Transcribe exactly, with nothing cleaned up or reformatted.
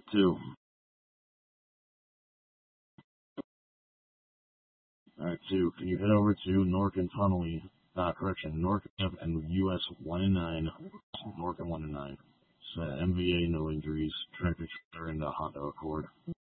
two. Alright, two. Can you head over to Nork and Tunnelly, uh, correction, Nork and U S one and nine, Nork and one and nine. So, M V A, no injuries, tractor trailer, and the Honda Accord.